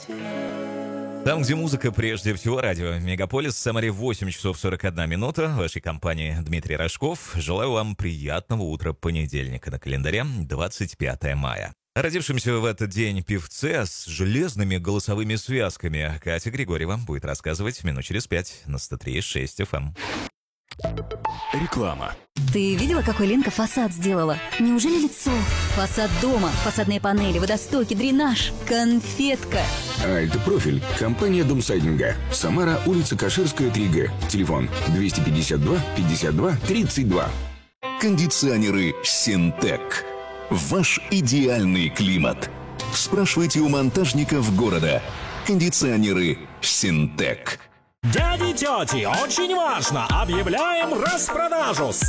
Там, где музыка, прежде всего радио. Мегаполис, Самаре, 8 часов 41 минута. В вашей компании Дмитрий Рожков. Желаю вам приятного утра понедельника. На календаре 25 мая. Родившимся в этот день певце с железными голосовыми связками Катя Григорьева будет рассказывать минут через 5 на 103.6 FM. Реклама. Ты видела, какой Ленка фасад сделала? Неужели лицо? Фасад дома, фасадные панели, водостоки, дренаж, конфетка. Альт-профиль. Компания Домсайдинга. Самара, улица Каширская, 3Г. Телефон 252 52 32. Кондиционеры «Синтек». Ваш идеальный климат. Спрашивайте у монтажников города. Кондиционеры «Синтек». Дяди, тети, очень важно! Объявляем распродажу!